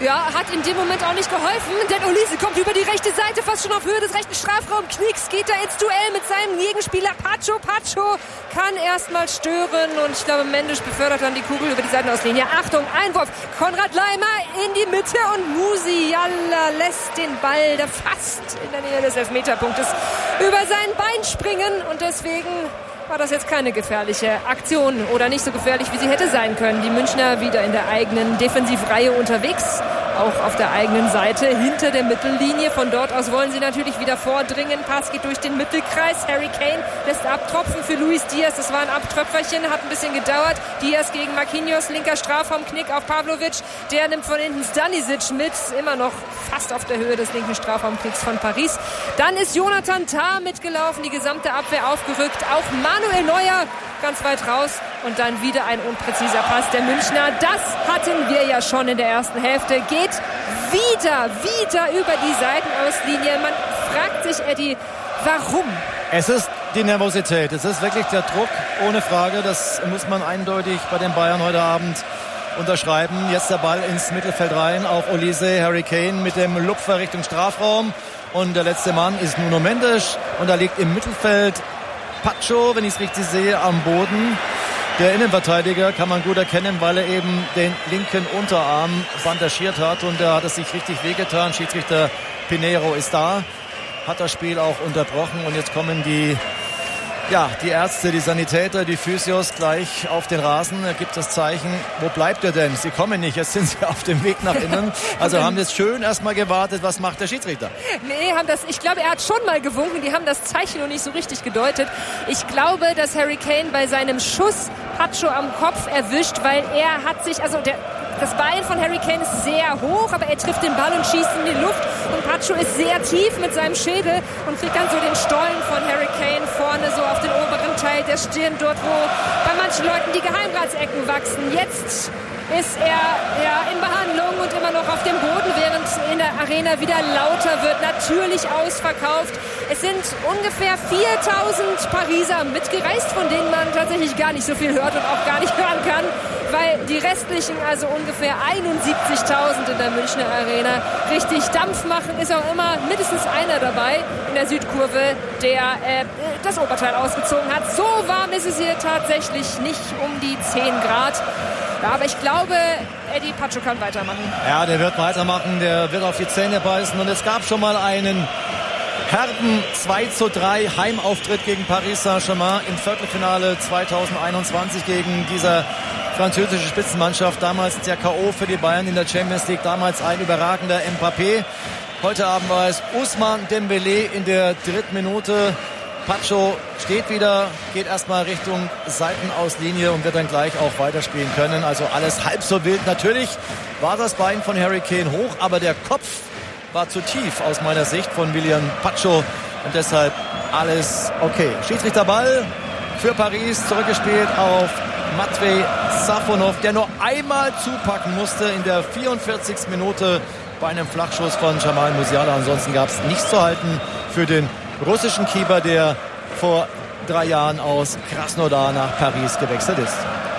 Ja, hat in dem Moment auch nicht geholfen, denn Olise kommt über die rechte Seite, fast schon auf Höhe des rechten Strafraums. Knicks geht da ins Duell mit seinem Gegenspieler Pacho. Pacho kann erstmal stören und ich glaube, Mendes befördert dann die Kugel über die Seitenauslinie. Achtung, Einwurf, Konrad Laimer in die Mitte und Musiala lässt den Ball da fast in der Nähe des Elfmeterpunktes über sein Bein springen und deswegen war das jetzt keine gefährliche Aktion oder nicht so gefährlich, wie sie hätte sein können. Die Münchner wieder in der eigenen Defensivreihe unterwegs, auch auf der eigenen Seite, hinter der Mittellinie. Von dort aus wollen sie natürlich wieder vordringen. Pass geht durch den Mittelkreis. Harry Kane lässt abtropfen für Luis Diaz. Das war ein Abtröpferchen, hat ein bisschen gedauert. Diaz gegen Marquinhos, linker Strafraumknick auf Pavlovic. Der nimmt von hinten Stanisic mit, immer noch fast auf der Höhe des linken Strafraumknicks von Paris. Dann ist Jonathan Tah mitgelaufen, die gesamte Abwehr aufgerückt. Auch Manuel Neuer ganz weit raus und dann wieder ein unpräziser Pass der Münchner. Das hatten wir ja schon in der ersten Hälfte. Geht wieder über die Seitenauslinie. Man fragt sich, Eddie, warum? Es ist die Nervosität. Es ist wirklich der Druck, ohne Frage. Das muss man eindeutig bei den Bayern heute Abend unterschreiben. Jetzt der Ball ins Mittelfeld rein auf Olise, Harry Kane mit dem Lupfer Richtung Strafraum. Und der letzte Mann ist Nuno Mendes. Und da liegt im Mittelfeld Pacho, wenn ich es richtig sehe, am Boden. Der Innenverteidiger kann man gut erkennen, weil er eben den linken Unterarm bandagiert hat. Und da hat es sich richtig wehgetan. Schiedsrichter Pinheiro ist da, hat das Spiel auch unterbrochen. Und jetzt kommen die Ärzte, die Sanitäter, die Physios gleich auf den Rasen. Er gibt das Zeichen, wo bleibt er denn? Sie kommen nicht, jetzt sind sie auf dem Weg nach innen. Also haben jetzt schön erstmal gewartet, was macht der Schiedsrichter? Nee, ich glaube, er hat schon mal gewunken. Die haben das Zeichen noch nicht so richtig gedeutet. Ich glaube, dass Harry Kane bei seinem Schuss Pacho am Kopf erwischt, weil er hat sich, das Bein von Harry Kane ist sehr hoch, aber er trifft den Ball und schießt in die Luft. Und Pacho ist sehr tief mit seinem Schädel und kriegt dann so den Stollen von Harry Kane vorne so auf den oberen Teil der Stirn, dort wo bei manchen Leuten die Geheimratsecken wachsen. Jetzt ist er in Behandlung und immer noch auf dem Boden, während in der Arena wieder lauter wird. Natürlich ausverkauft. Es sind ungefähr 4.000 Pariser mitgereist, von denen man tatsächlich gar nicht so viel hört und auch gar nicht hören kann, weil die restlichen, also ungefähr 71.000 in der Münchner Arena, richtig Dampf machen. Ist auch immer mindestens einer dabei in der Südkurve, der das Oberteil ausgezogen hat. So warm ist es hier tatsächlich nicht, um die 10 Grad. Ja, aber ich glaube, Eddie, Pacho kann weitermachen. Ja, der wird weitermachen, der wird auf die Zähne beißen. Und es gab schon mal einen herben 2:3 Heimauftritt gegen Paris Saint-Germain im Viertelfinale 2021 gegen diese französische Spitzenmannschaft. Damals der K.O. für die Bayern in der Champions League. Damals ein überragender Mbappé. Heute Abend war es Ousmane Dembélé in der 3. Minute. Pacho steht wieder, geht erstmal Richtung Seitenauslinie und wird dann gleich auch weiterspielen können. Also alles halb so wild. Natürlich war das Bein von Harry Kane hoch, aber der Kopf war zu tief aus meiner Sicht von William Pacho. Und deshalb alles okay. Schiedsrichterball für Paris, zurückgespielt auf Matvej Safonov, der nur einmal zupacken musste in der 44. Minute bei einem Flachschuss von Jamal Musiala. Ansonsten gab es nichts zu halten für den russischen Keeper, der vor 3 Jahren aus Krasnodar nach Paris gewechselt ist.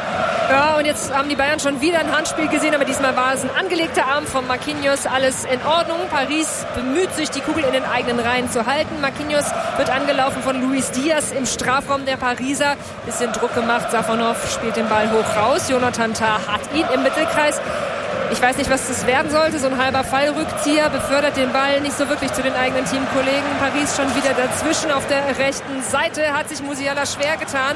Ja, und jetzt haben die Bayern schon wieder ein Handspiel gesehen, aber diesmal war es ein angelegter Arm von Marquinhos. Alles in Ordnung. Paris bemüht sich, die Kugel in den eigenen Reihen zu halten. Marquinhos wird angelaufen von Luis Diaz im Strafraum der Pariser. Bisschen Druck gemacht. Safonov spielt den Ball hoch raus. Jonathan Tah hat ihn im Mittelkreis. Ich weiß nicht, was das werden sollte. So ein halber Fallrückzieher befördert den Ball nicht so wirklich zu den eigenen Teamkollegen. Paris schon wieder dazwischen. Auf der rechten Seite hat sich Musiala schwer getan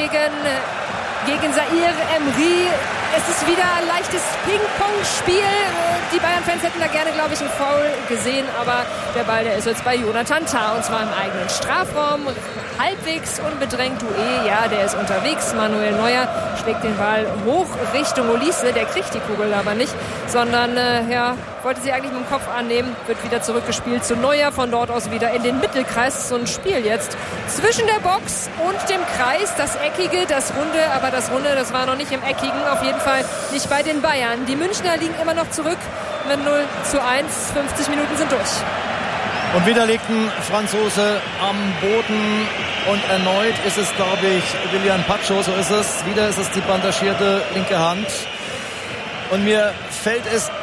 gegen Zaire Emery. Es ist wieder ein leichtes Ping-Pong-Spiel. Die Bayern-Fans hätten da gerne, glaube ich, einen Foul gesehen. Aber der Ball, der ist jetzt bei Jonathan Tah. Und zwar im eigenen Strafraum. Halbwegs unbedrängt. Doué, ja, der ist unterwegs. Manuel Neuer schlägt den Ball hoch Richtung Olise. Der kriegt die Kugel aber nicht, sondern wollte sie eigentlich mit dem Kopf annehmen. Wird wieder zurückgespielt zu Neuer. Von dort aus wieder in den Mittelkreis. So ein Spiel jetzt zwischen der Box und dem Kreis. Das Eckige, das Runde. Aber das Runde, das war noch nicht im Eckigen. Auf jeden Fall nicht bei den Bayern. Die Münchner liegen immer noch zurück mit 0:1. 50 Minuten sind durch. Und wieder liegt ein Franzose am Boden und erneut ist es, glaube ich, William Pacho, so ist es. Wieder ist es die bandagierte linke Hand. Und mir fällt es